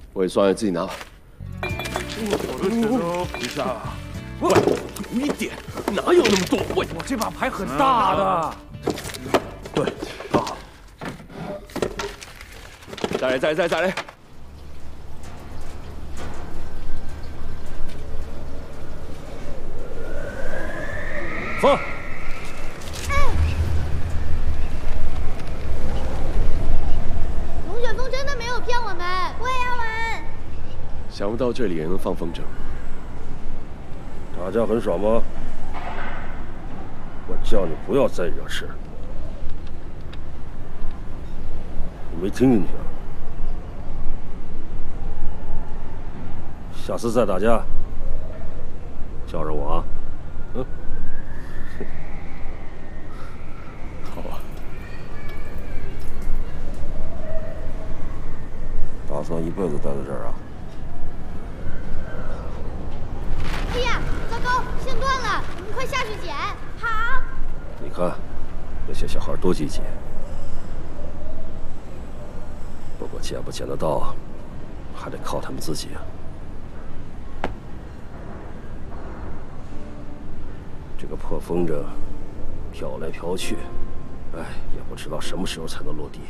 我也算了，自己拿吧。 我的钱呢？ 等一下，喂，有一点，哪有那么多？喂， 我这把牌很大的。 对，刚好。再来。放。 龙卷风真的没有骗我们，我也要玩。 想不到这里也能放风筝。 打架很爽吗？我叫你不要再惹事，你没听进去啊？下次再打架，叫着我啊。嗯。 好啊。 打算一辈子待在这儿啊？ 哎呀，糟糕，线断了，我们快下去捡。好。 你看，那些小孩多积极。不过捡不捡得到，还得靠他们自己啊。这个破风筝飘来飘去，哎，也不知道什么时候才能落地。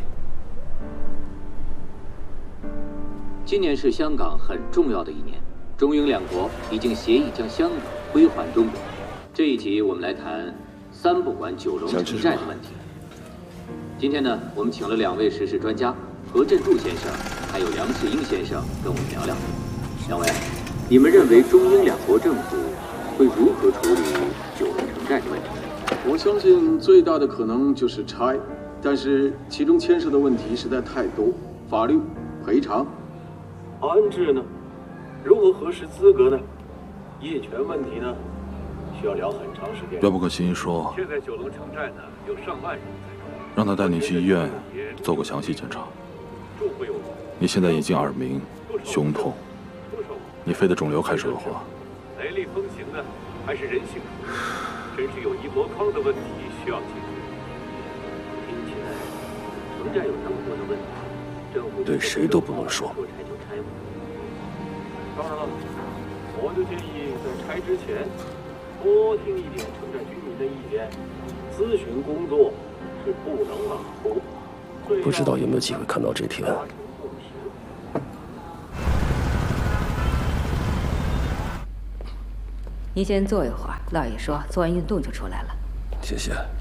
今年是香港很重要的一年，中英两国已经协议将香港归还中国。这一集我们来谈三不管九龙城寨的问题。今天呢，我们请了2位时事专家，何振柱先生还有梁世英先生跟我们聊聊。两位，你们认为中英两国政府会如何处理九龙城寨的问题？ 我相信最大的可能就是拆，但是其中牵涉的问题实在太多，法律、赔偿、安置呢？如何核实资格呢？业权问题呢？需要聊很长时间。 岳不可欣说， 现在九龙城寨呢有上万人在住， 让他带你去医院做个详细检查。你现在已经耳鸣、胸痛，你肺的肿瘤开始恶化。 雷厉风行呢，还是人性？真是有一箔筐的问题需要解决。听起来，城寨有那么多的问题，政府对谁都不能说。 说拆就拆吗？当然了，我就建议在拆之前，多听一点城寨居民的意见。咨询工作是不能马虎。 不知道有没有机会看到这天。 您先坐一会儿，老爷说做完运动就出来了。 谢谢。